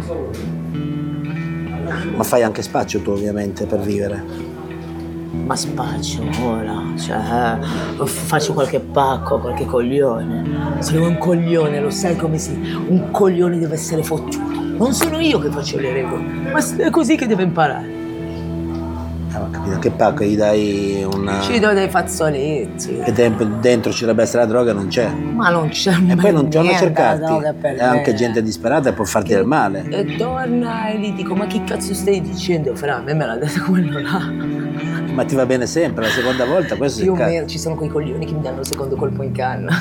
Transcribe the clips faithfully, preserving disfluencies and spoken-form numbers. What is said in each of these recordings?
Ma fai anche spaccio tu, ovviamente, per vivere. Ma spaccio ora, cioè faccio qualche pacco, qualche coglione. Sono un coglione, lo sai come si... Un coglione deve essere fottuto. Non sono io che faccio le regole, ma è così che deve imparare. Eh, ho capito, che pacco gli dai una... Ci do dei fazzoletti. E dentro ci dovrebbe essere la droga, non c'è. Ma non c'è E poi non torna a cercarti. È anche gente disperata e può farti del male. E torna e gli dico, ma che cazzo stai dicendo? Fra, a me me l'ha detto quello là. Ma ti va bene sempre, la seconda volta questo Più o si ca- meno, ci sono quei coglioni che mi danno il secondo colpo in canna.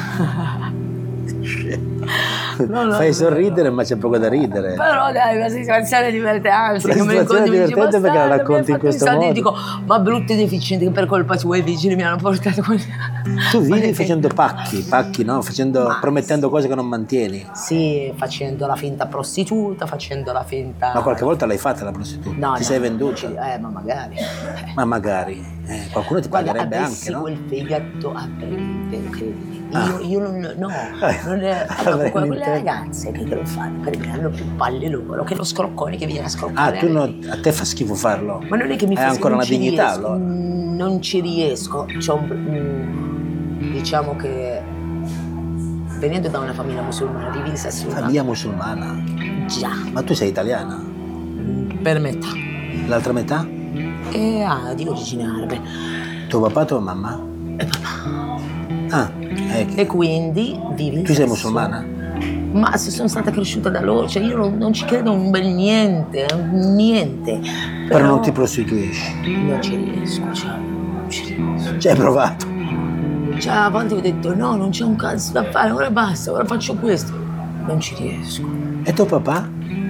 No, no, Fai no, sorridere, no. Ma c'è poco da ridere. Però dai, una situazione divertente. Una situazione divertente perché la racconti in questo modo. E dico, ma brutte deficienti che per colpa tua i vigili mi hanno portato qui. Tu vivi facendo pacchi, pacchi, no? Facendo, ma promettendo cose che non mantieni. Sì, facendo la finta prostituta, facendo la finta... Ma qualche volta l'hai fatta la prostituta? No, ti no, sei venduta? Eh, ma magari. Ma magari. Eh, qualcuno ti Guarda, pagherebbe anche, no? quel fegato avrei, credimi. Io, Ah. io non, no, non è, allora, quelle ragazze che te lo fanno, per me hanno più palle loro che lo scroccone che viene a scroccare. Ah, tu no, a te fa schifo farlo? Ma non è che mi fa Hai ancora una dignità, riesco, allora? Non ci riesco. C'ho un, mm, diciamo che venendo da una famiglia musulmana, vivi in Sassuolo. Famiglia musulmana? Già. Ma tu sei italiana? Per metà. L'altra metà? E ah, di origine arabe. Tuo papà, tua mamma? E papà. Ah, eh, e quindi vivi in tu sei Sassuolo. musulmana? Ma se sono stata cresciuta da loro, cioè io non, non ci credo un bel niente, niente. Però, Però non ti prostituisci? Non ci riesco, cioè, non ci riesco. Ci hai provato? Cioè, a volte ho detto no, non c'è un cazzo da fare, ora basta, ora faccio questo. Non ci riesco. E tuo papà?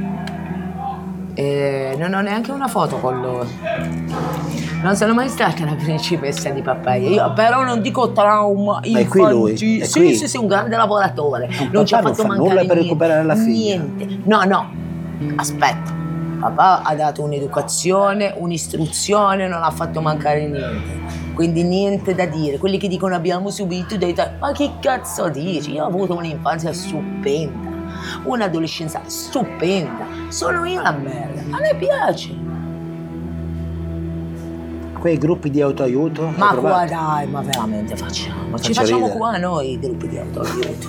E non ho neanche una foto con loro. Non sono mai stata la principessa di Papaya. Io però non dico trauma Ma è qui lui? È sì, qui? sì, sì, un grande lavoratore. Un Non ci ha papà fatto non fa mancare nulla per niente. recuperare la figlia. Niente. No, no. Aspetta. Papà ha dato un'educazione, un'istruzione, non ha fatto mancare niente. Quindi niente da dire. Quelli che dicono abbiamo subito dei... Ma che cazzo dici? Io ho avuto un'infanzia stupenda. Un'adolescenza stupenda. Sono io la merda. A me piace. Quei gruppi di autoaiuto? Ma qua dai, ma veramente facciamo. Ci Faccio facciamo ridere. qua noi i gruppi di autoaiuto.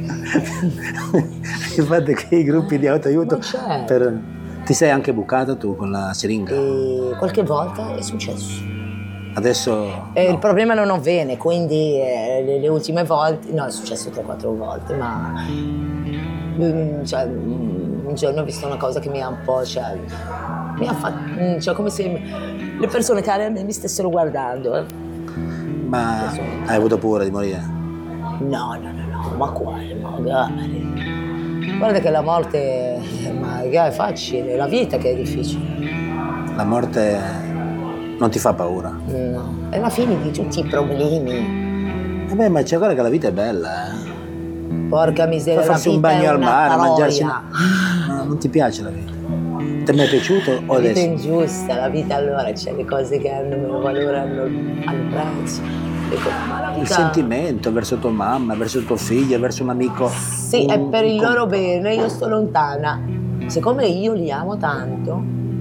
Fate quei gruppi di autoaiuto Ma certo. per... Ti sei anche bucata tu con la siringa? E qualche volta è successo. Adesso... E no. il problema non ho vene, quindi eh, le, le ultime volte... No, è successo tre quattro volte, ma... mm, Cioè, mm, un giorno ho visto una cosa che mi ha un po'... Cioè, mi ha fatto... mm, Cioè, come se le persone care a me mi stessero guardando. eh. Ma hai avuto paura di morire? No, no, no, no, ma quale, magari. Guarda che la morte, ma è facile, la vita che è difficile. La morte non ti fa paura? No, è la fine di tutti i problemi. Vabbè, ma c'è guarda che la vita è bella, eh. Porca miseria, Fa la farsi vita un bagno è al una mare, paroia. mangiarsi... una- No, non ti piace la vita? Ti è mai piaciuto o La vita è adesso? ingiusta, la vita allora c'è le cose che hanno meno valore, hanno al prezzo. Ecco, ma la vita... Il sentimento verso tua mamma, verso tuo figlio, verso un amico. Sì, un- è per il un- loro bene, io sto lontana. Siccome io li amo tanto,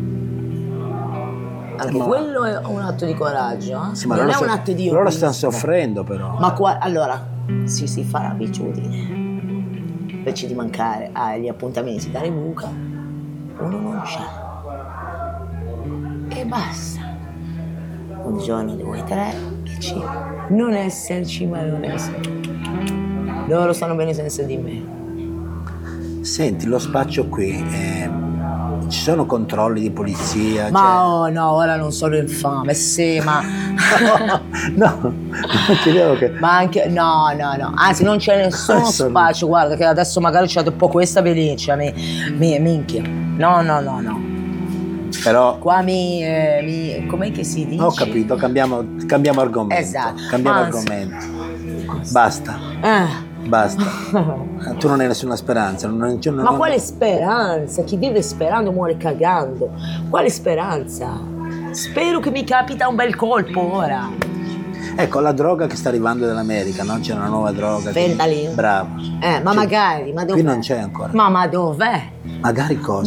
anche Ma- quello è un atto di coraggio, eh? Sì, ma non loro è sta- un atto di loro egoismo. stanno soffrendo però. Ma qua, allora, si si fa l'abitudine. Invece di mancare agli appuntamenti dalle buca, uno non c'è. E basta. Un giorno, due, tre, e ci. Non esserci, ma non esserci. Loro stanno bene senza di me. Senti, lo spaccio qui, eh, ci sono controlli di polizia? Ma cioè- oh no, ora non sono infame, sì, ma... No, non chiedevo che... Ma anche, no, no, no, anzi non c'è nessuno Adesso no. spazio, guarda che adesso magari c'è un po' questa veliccia, mi, mi, minchia. No, no, no, no. Però... Qua mi, eh, mi, com'è che si dice? Ho capito, cambiamo, cambiamo argomento. Esatto. Cambiamo Anzi. argomento. Basta, Eh. basta. Tu non hai nessuna speranza. Non, non, non, Ma quale speranza? Chi vive sperando muore cagando. Quale speranza? Spero che mi capita un bel colpo ora. Ecco, la droga che sta arrivando dall'America, no? C'è una nuova droga. che- Fentanyl. Bravo. Eh, ma Cioè, magari, ma dov'è? qui non c'è ancora. Ma, ma dov'è? Magari cosa?